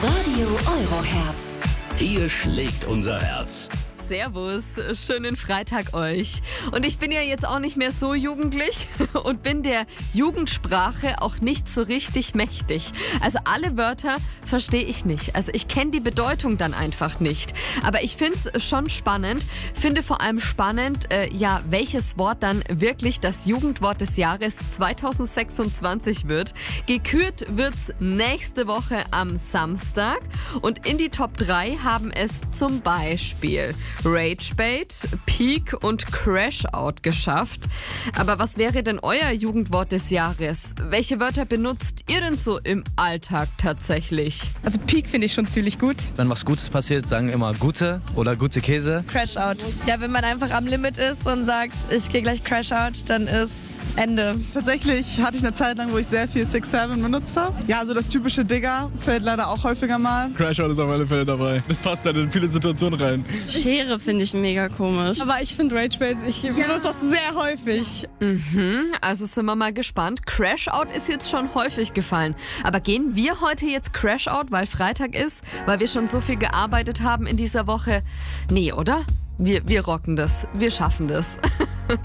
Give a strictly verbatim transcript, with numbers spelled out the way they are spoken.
Radio Euroherz. Hier schlägt unser Herz. Servus, schönen Freitag euch. Und ich bin ja jetzt auch nicht mehr so jugendlich und bin der Jugendsprache auch nicht so richtig mächtig. Also alle Wörter verstehe ich nicht. Also ich kenne die Bedeutung dann einfach nicht. Aber ich finde es schon spannend, finde vor allem spannend, äh, ja, welches Wort dann wirklich das Jugendwort des Jahres zwanzig sechsundzwanzig wird. Gekürt wird's nächste Woche am Samstag und in die Top drei haben es zum Beispiel Ragebait, Peak und Crashout geschafft. Aber was wäre denn euer Jugendwort des Jahres? Welche Wörter benutzt ihr denn so im Alltag tatsächlich? Also Peak finde ich schon ziemlich gut. Wenn was Gutes passiert, sagen immer gute oder gute Käse. Crashout. Ja, wenn man einfach am Limit ist und sagt, ich gehe gleich Crashout, dann ist Ende. Tatsächlich hatte ich eine Zeit lang, wo ich sehr viel six seven benutzt habe. Ja, also das typische Digger fällt leider auch häufiger mal. Crashout ist auf alle Fälle dabei. Das passt halt in viele Situationen rein. Schere finde ich mega komisch. Aber ich finde Ragebait, ich ja. benutze das sehr häufig. Mhm, also sind wir mal gespannt. Crashout ist jetzt schon häufig gefallen. Aber gehen wir heute jetzt Crashout, weil Freitag ist, weil wir schon so viel gearbeitet haben in dieser Woche? Nee, oder? Wir, wir rocken das. Wir schaffen das.